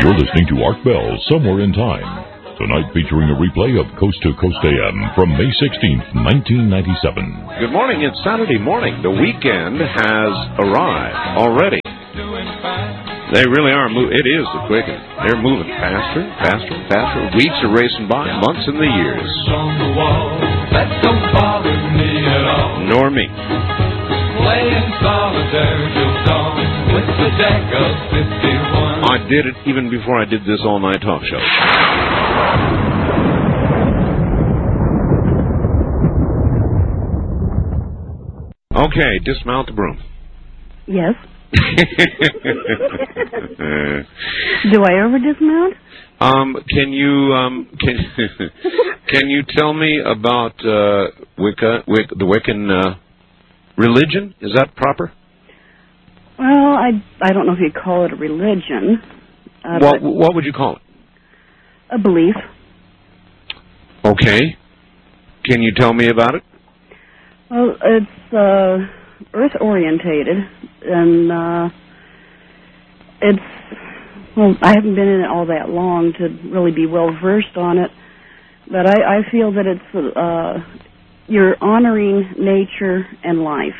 You're listening to Art Bell, Somewhere in Time. Tonight featuring a replay of Coast to Coast AM from May 16th, 1997. Good morning. It's Saturday morning. The weekend has arrived already. They really are. It is the quickest. They're moving faster, faster, faster. Weeks are racing by, months and the years. Nor me. Playing solitaire till dawn with the deck of 51. I did it even before I did this all-night talk show. Okay, dismount the broom. Yes. Do I ever dismount? Can you tell me about the Wiccan religion? Is that proper? Well, I don't know if you'd call it a religion. What would you call it? A belief. Okay. Can you tell me about it? Well, it's earth-orientated, and I haven't been in it all that long to really be well-versed on it, but I feel that it's you're honoring nature and life.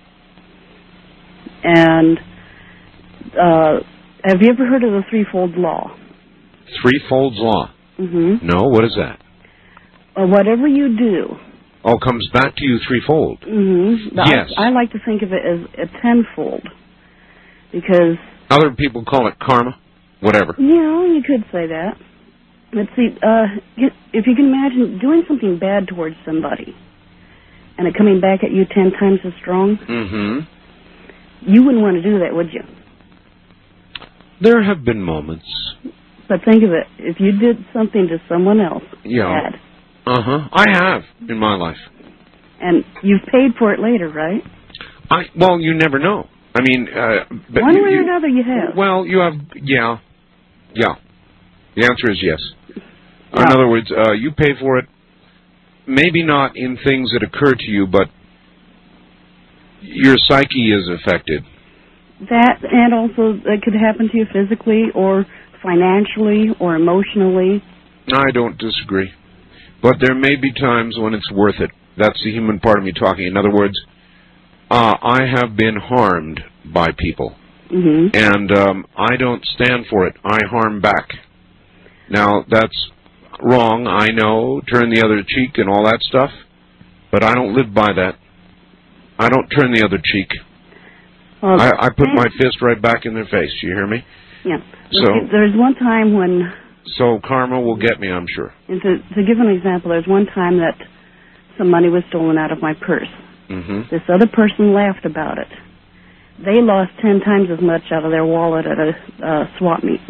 And have you ever heard of the threefold law? Threefold law? Mm-hmm. No, what is that? Whatever you do. Oh, comes back to you threefold. Mm-hmm. Yes. I like to think of it as a tenfold, because other people call it karma, whatever. Yeah, you could say that. But see, if you can imagine doing something bad towards somebody, and it coming back at you 10 times as strong, you wouldn't want to do that, would you? There have been moments. But think of it. If you did something to someone else bad. I have in my life. And you've paid for it later, right? Well, you never know. I mean... but one way or another you have. Well, you have... Yeah. The answer is yes. In other words, you pay for it, maybe not in things that occur to you, but your psyche is affected. That, and also it could happen to you physically or financially or emotionally. I don't disagree. But there may be times when it's worth it. That's the human part of me talking. In other words, I have been harmed by people. Mm-hmm. And I don't stand for it. I harm back. Now, that's wrong, I know, turn the other cheek and all that stuff, but I don't live by that. I don't turn the other cheek. Well, I put my fist right back in their face. You hear me? Yeah. So there's one time when... So karma will get me, I'm sure. And to give an example, there's one time that some money was stolen out of my purse. Mm-hmm. This other person laughed about it. They lost 10 times as much out of their wallet at a swap meet.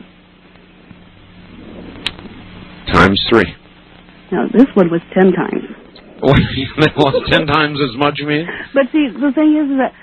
Times 3. Now, this one was 10 times. They lost 10 times as much, you mean? But see, the thing is that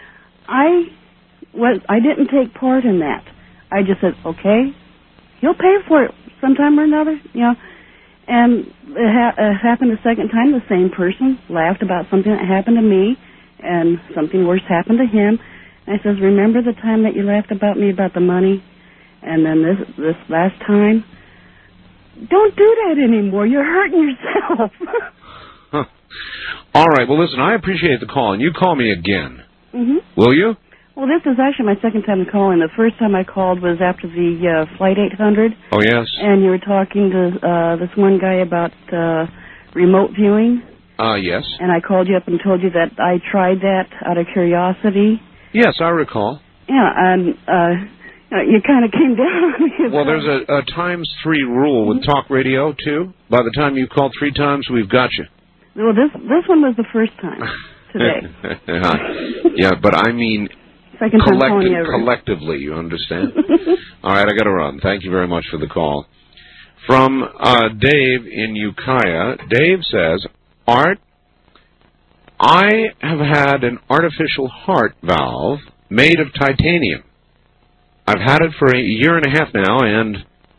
I didn't take part in that. I just said, okay, you'll pay for it sometime or another, you know. And it happened a second time. The same person laughed about something that happened to me, and something worse happened to him. And I says, remember the time that you laughed about me about the money? And then this last time? Don't do that anymore. You're hurting yourself. Huh. All right. Well, listen, I appreciate the call, and you call me again. Mm-hmm. Will you? Well, this is actually my second time calling. The first time I called was after the Flight 800. Oh, yes. And you were talking to this one guy about remote viewing. Yes. And I called you up and told you that I tried that out of curiosity. Yes, I recall. Yeah, and you kind of came down on me. Well, there's a times 3 rule with talk radio, too. By the time you've called 3 times, we've got you. Well, this one was the first time today. Yeah, but I mean... Second time calling you collectively, you understand? All right, I got to run. Thank you very much for the call. From Dave in Ukiah, Dave says, Art, I have had an artificial heart valve made of titanium. I've had it for a year and a half now, and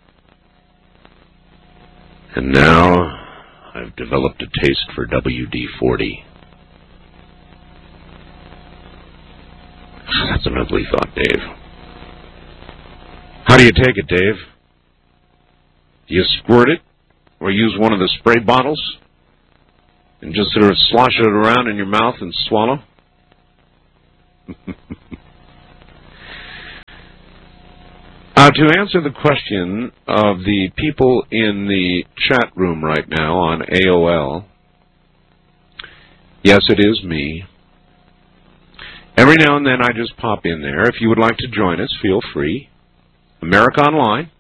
now I've developed a taste for WD-40. That's an ugly thought, Dave. How do you take it, Dave? You squirt it, or use one of the spray bottles, and just sort of slosh it around in your mouth and swallow. To answer the question of the people in the chat room right now on AOL, yes, it is me. Every now and then I just pop in there. If you would like to join us, feel free. America Online.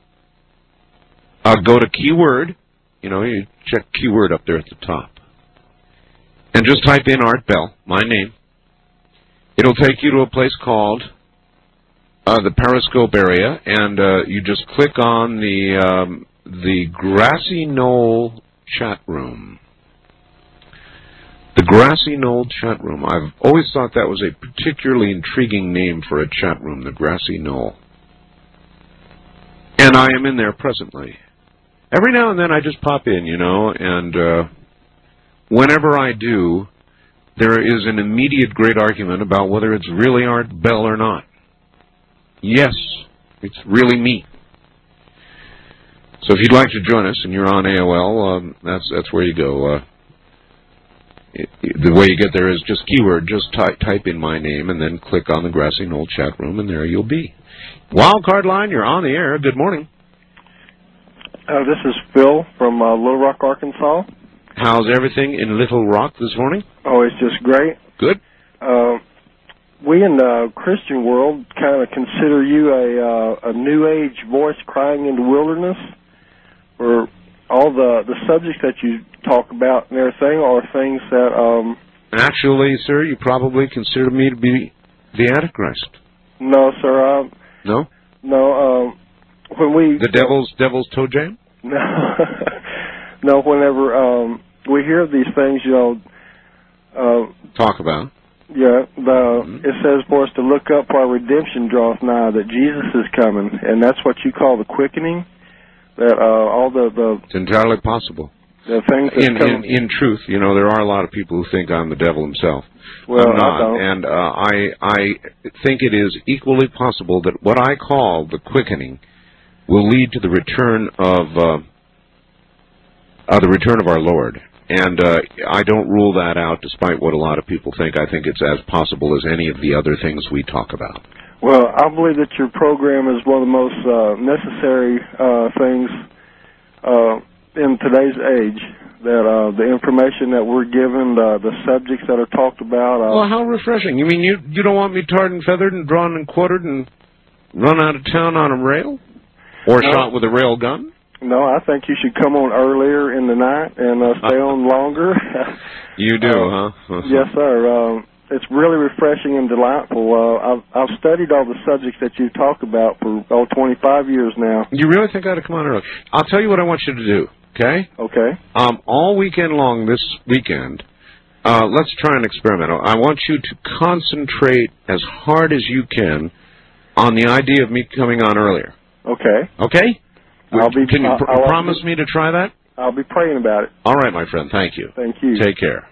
Go to keyword. You check keyword up there at the top. And just type in Art Bell, my name. It'll take you to a place called the Periscope area, and you just click on the Grassy Knoll chat room. The Grassy Knoll chat room. I've always thought that was a particularly intriguing name for a chat room, the Grassy Knoll. And I am in there presently. Every now and then I just pop in, and whenever I do, there is an immediate great argument about whether it's really Art Bell or not. Yes, it's really me. So if you'd like to join us and you're on AOL, that's where you go. The way you get there is just keyword, just type in my name and then click on the Grassy Knoll chat room, and there you'll be. Wildcard line, you're on the air. Good morning. This is Phil from Little Rock, Arkansas. How's everything in Little Rock this morning? Oh, it's just great. Good. We in the Christian world kind of consider you a New Age voice crying in the wilderness, where all the subjects that you talk about and everything are things that... Actually, sir, you probably consider me to be the Antichrist. No, sir. No? No, when we... The devil's toe jam? No. No, whenever we hear these things, talk about. Yeah, it says for us to look up for our redemption draweth nigh, that Jesus is coming, and that's what you call the quickening. That all the it's entirely possible. The things that in truth, there are a lot of people who think I'm the devil himself. Well, I'm not, I don't. And I think it is equally possible that what I call the quickening will lead to the return of our Lord. And I don't rule that out, despite what a lot of people think. I think it's as possible as any of the other things we talk about. Well, I believe that your program is one of the most necessary things in today's age. That the information that we're given, the subjects that are talked about. Well, how refreshing! You mean you don't want me tarred and feathered and drawn and quartered and run out of town on a rail, or shot with a rail gun? No, I think you should come on earlier in the night and stay on longer. You do, huh? Yes, sir. It's really refreshing and delightful. I've studied all the subjects that you talk about for 25 years now. You really think I ought to come on early? I'll tell you what I want you to do, okay? Okay. All weekend long this weekend, let's try an experiment. I want you to concentrate as hard as you can on the idea of me coming on earlier. Okay. Okay? Can you promise me to try that? I'll be praying about it. All right, my friend. Thank you. Thank you. Take care.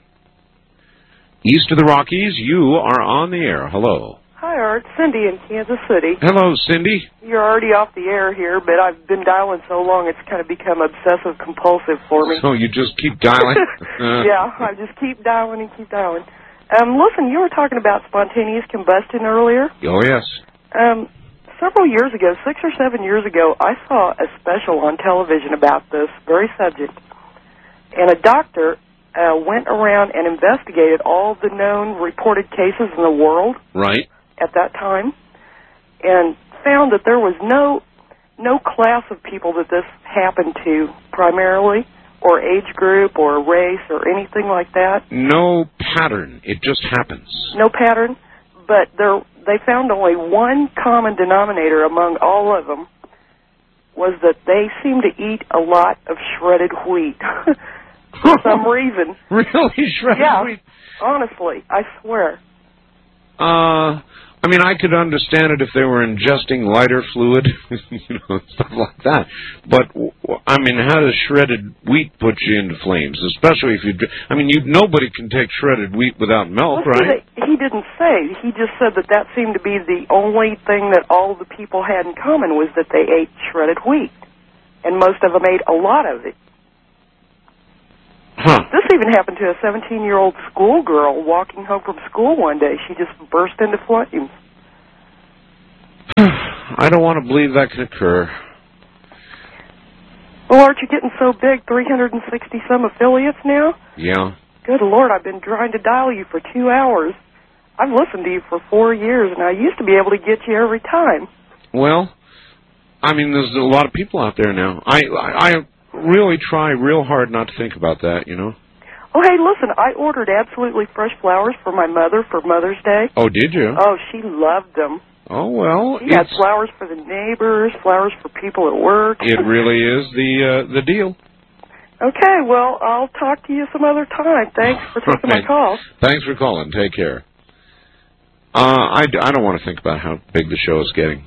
East of the Rockies, you are on the air. Hello. Hi, Art. Cindy in Kansas City. Hello, Cindy. You're already off the air here, but I've been dialing so long it's kind of become obsessive-compulsive for me. So you just keep dialing? Yeah, I just keep dialing and keep dialing. Listen, you were talking about spontaneous combustion earlier. Oh, yes. Several years ago, 6 or 7 years ago, I saw a special on television about this very subject. And a doctor went around and investigated all the known reported cases in the world. Right. At that time, and found that there was no class of people that this happened to primarily, or age group, or race, or anything like that. No pattern. It just happens. No pattern, but they found only one common denominator among all of them, was that they seemed to eat a lot of shredded wheat for some reason. Really? Shredded wheat? Honestly, I swear. I mean, I could understand it if they were ingesting lighter fluid, stuff like that. But, I mean, how does shredded wheat put you into flames? Especially if nobody can take shredded wheat without milk, right? He didn't say. He just said that seemed to be the only thing that all the people had in common, was that they ate shredded wheat. and most of them ate a lot of it. Huh. This even happened to a 17-year-old schoolgirl walking home from school one day. She just burst into flames. I don't want to believe that can occur. Well, aren't you getting so big, 360-some affiliates now? Yeah. Good Lord, I've been trying to dial you for 2 hours. I've listened to you for 4 years, and I used to be able to get you every time. Well, I mean, there's a lot of people out there now. I really try real hard not to think about that, you know. Oh, hey, listen, I ordered absolutely fresh flowers for my mother for Mother's Day. Oh, did you? Oh, she loved them. Oh, well, She had flowers for the neighbors, flowers for people at work. It really is the deal. Okay, well, I'll talk to you some other time. Thanks for taking my call. Thanks for calling. Take care. I don't want to think about how big the show is getting.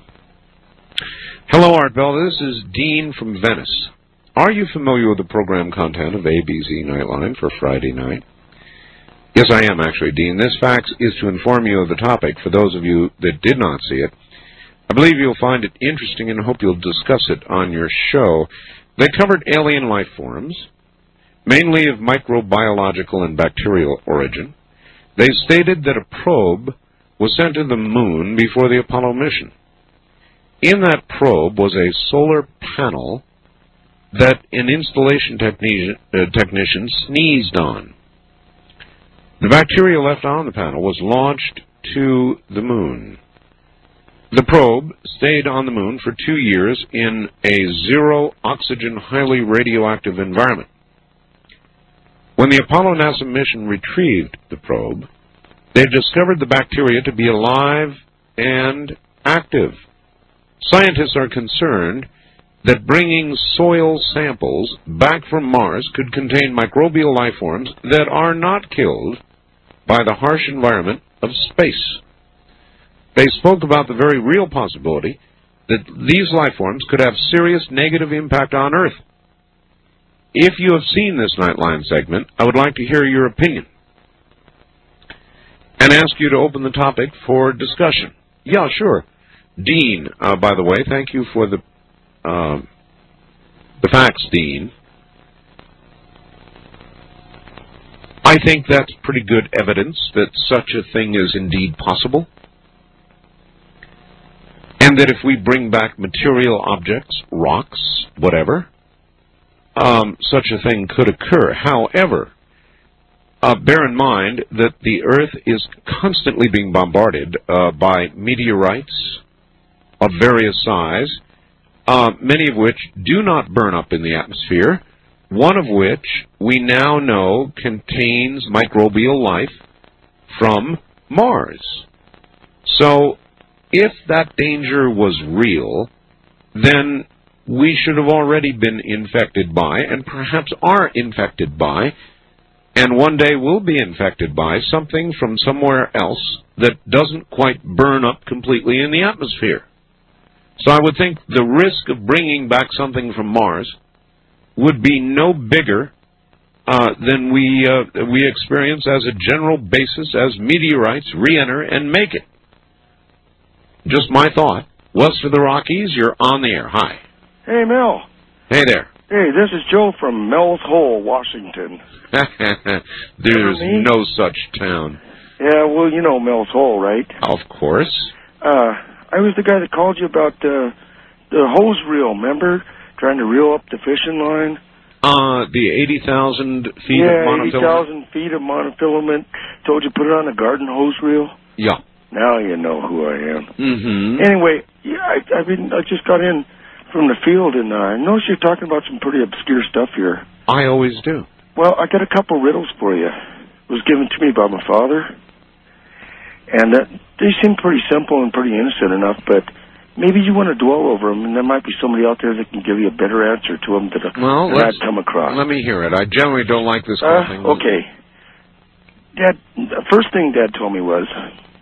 Hello, Art Bell. This is Dean from Venice. Are you familiar with the program content of ABZ Nightline for Friday night? Yes, I am, actually, Dean. This fax is to inform you of the topic for those of you that did not see it. I believe you'll find it interesting and hope you'll discuss it on your show. They covered alien life forms, mainly of microbiological and bacterial origin. They stated that a probe was sent to the moon before the Apollo mission. In that probe was a solar panel that an installation technician sneezed on. The bacteria left on the panel was launched to the moon. The probe stayed on the moon for 2 years in a zero-oxygen, highly radioactive environment. When the Apollo NASA mission retrieved the probe, they discovered the bacteria to be alive and active. Scientists are concerned that bringing soil samples back from Mars could contain microbial life forms that are not killed by the harsh environment of space. They spoke about the very real possibility that these life forms could have serious negative impact on Earth. If you have seen this Nightline segment, I would like to hear your opinion and ask you to open the topic for discussion. Yeah, sure. Dean, by the way, thank you for the facts, Dean. I think that's pretty good evidence that such a thing is indeed possible, and that if we bring back material objects, rocks, whatever, such a thing could occur. However, bear in mind that the Earth is constantly being bombarded by meteorites of various size, many of which do not burn up in the atmosphere, one of which we now know contains microbial life from Mars. So, if that danger was real, then we should have already been infected by, and perhaps are infected by, and one day will be infected by, something from somewhere else that doesn't quite burn up completely in the atmosphere. So I would think the risk of bringing back something from Mars would be no bigger than we experience as a general basis as meteorites re-enter and make it. Just my thought. West of the Rockies, you're on the air. Hi. Hey, Mel. Hey there. Hey, this is Joe from Mel's Hole, Washington. There's no such town. Yeah, well, you know Mel's Hole, right? Of course. I was the guy that called you about the hose reel, remember? Trying to reel up the fishing line. The 80,000 feet of monofilament? Yeah, 80,000 feet of monofilament. Told you put it on a garden hose reel. Yeah. Now you know who I am. Mm-hmm. Anyway, yeah, I just got in from the field, and I noticed you're talking about some pretty obscure stuff here. I always do. Well, I got a couple riddles for you. It was given to me by my father, and they seem pretty simple and pretty innocent enough, but maybe you want to dwell over them, and there might be somebody out there that can give you a better answer to them that I've come across. Let me hear it. I generally don't like this kind of thing. Okay. Dad, the first thing Dad told me was,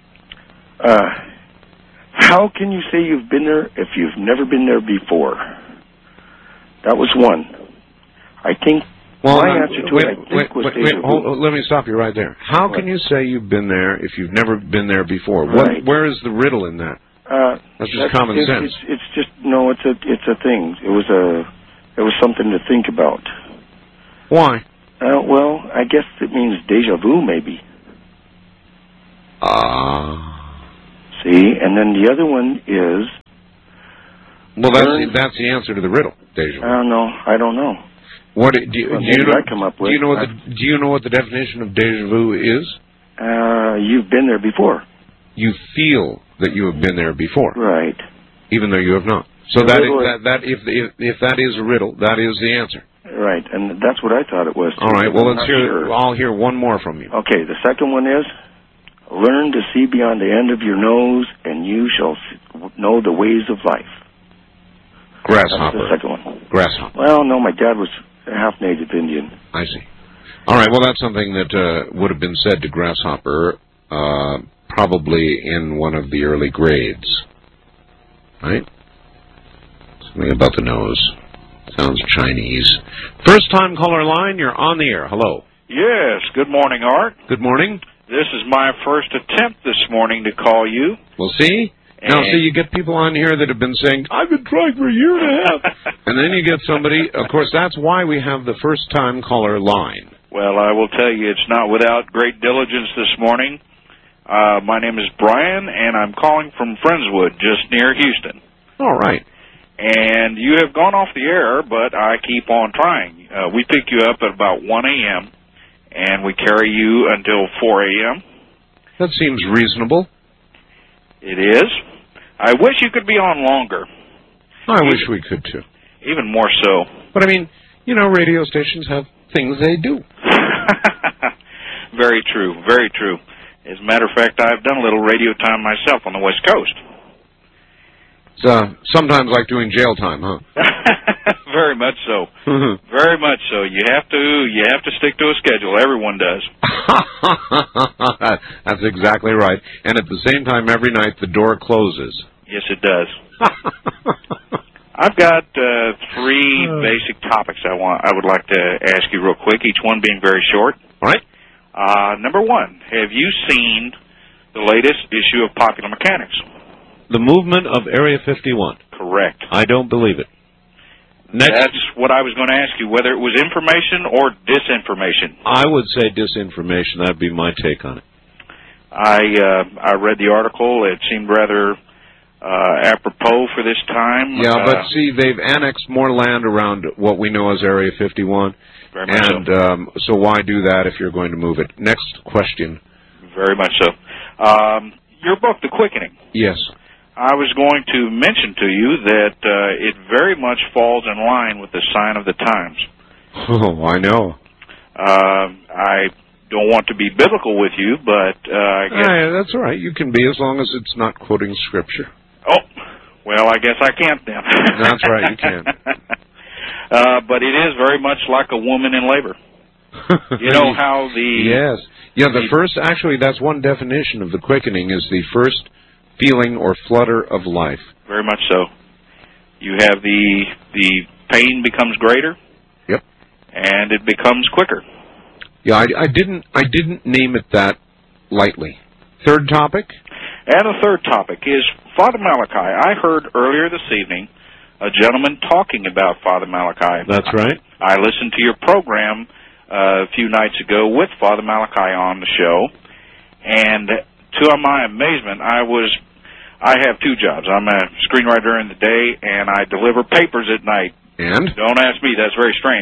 how can you say you've been there if you've never been there before? That was one. I think my answer to it was let me stop you right there. How can you say you've been there if you've never been there before? Right. Where is the riddle in that? That's just common sense. It's just no. It's a thing. It was It was something to think about. Why? Well, I guess it means deja vu, maybe. See, and then the other one is... Well, that's the answer to the riddle, deja vu. I don't know. What do you know? I come up with? Do you know what the definition of deja vu is? You've been there before. You feel that you have been there before, right? Even though you have not. So if that is a riddle, that is the answer. Right, and that's what I thought it was. All right. Well, let's hear. I'll hear one more from you. Okay. The second one is: learn to see beyond the end of your nose, and you shall know the ways of life. Grasshopper. That's the second one. Grasshopper. Well, no, my dad was half Native Indian. I see. All right. Well, that's something that would have been said to Grasshopper, probably in one of the early grades. Right? Something about the nose. Sounds Chinese. First time caller line, you're on the air. Hello. Yes. Good morning, Art. Good morning. This is my first attempt this morning to call you. Well, see? Now, see, you get people on here that have been saying, I've been trying for a year and a half. And then you get somebody, of course, that's why we have the first-time caller line. Well, I will tell you, it's not without great diligence this morning. My name is Brian, and I'm calling from Friendswood, just near Houston. All right. And you have gone off the air, but I keep on trying. We pick you up at about 1 a.m., and we carry you until 4 a.m. That seems reasonable. It is. I wish you could be on longer. I wish we could, too. Even more so. But, I mean, you know, radio stations have things they do. Very true, very true. As a matter of fact, I've done a little radio time myself on the West Coast. It's sometimes like doing jail time, huh? Very much so. Very much so. You have to stick to a schedule. Everyone does. That's exactly right. And at the same time, every night the door closes. Yes, it does. I've got 3 basic topics I would like to ask you real quick. Each one being very short. All right. Number 1, have you seen the latest issue of Popular Mechanics? The movement of Area 51. Correct. I don't believe it. Next. That's what I was going to ask you, whether it was information or disinformation. I would say disinformation. That'd be my take on it. I read the article. It seemed rather apropos for this time. Yeah, but see, they've annexed more land around what we know as Area 51. Very much and so why do that if you're going to move it? Next question. Very much so. Your book, The Quickening. Yes. I was going to mention to you that it very much falls in line with the sign of the times. Oh, I know. I don't want to be biblical with you, but I guess... that's all right. You can be, as long as it's not quoting Scripture. Oh, well, I guess I can't then. That's right, you can. But it is very much like a woman in labor. You know how the... Yes. Yeah, the first... Actually, that's one definition of the quickening, is the first feeling or flutter of life. Very much so. You have the pain becomes greater. Yep. And it becomes quicker. Yeah, I didn't name it that lightly. Third topic? And a third topic is Father Malachi. I heard earlier this evening a gentleman talking about Father Malachi. That's right. I listened to your program a few nights ago with Father Malachi on the show, and to my amazement, I have 2 jobs. I'm a screenwriter in the day, and I deliver papers at night. And? Don't ask me. That's very strange.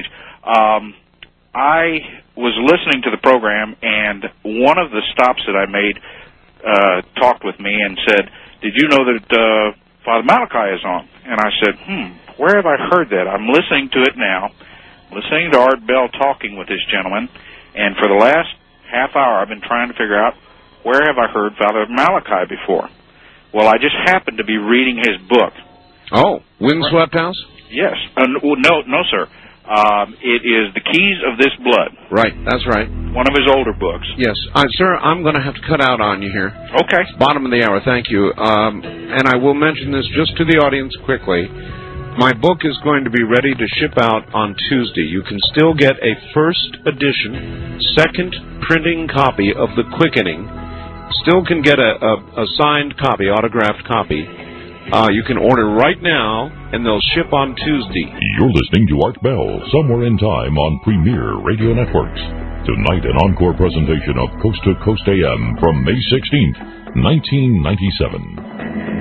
I was listening to the program, and one of the stops that I made talked with me and said, did you know that Father Malachi is on? And I said, where have I heard that? I'm listening to it now, listening to Art Bell talking with this gentleman, and for the last half hour I've been trying to figure out, where have I heard Father Malachi before? Well, I just happened to be reading his book. Oh, Windswept House? Yes. No, sir. It is The Keys of This Blood. Right, that's right. One of his older books. Yes. Sir, I'm going to have to cut out on you here. Okay. Bottom of the hour, thank you. And I will mention this just to the audience quickly. My book is going to be ready to ship out on Tuesday. You can still get a first edition, second printing copy of The Quickening. Still can get a signed copy, autographed copy. You can order right now, and they'll ship on Tuesday. You're listening to Art Bell, Somewhere in Time on Premier Radio Networks. Tonight, an encore presentation of Coast to Coast AM from May 16th, 1997.